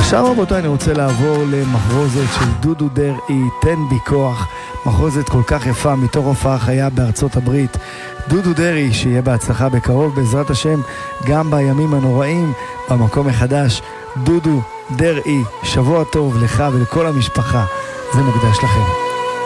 עכשיו רבותיי אני רוצה לעבור למחרוזת של דודו דרעי, תן בי כוח, מחרוזת כל כך יפה מתוך הופעה חיה בארצות הברית. דודו דרעי, שיהיה בהצלחה בקרוב בעזרת השם, גם בימים הנוראים במקום החדש. דודו דרעי, שבוע טוב לך ולכל המשפחה, זה מוקדש לכם.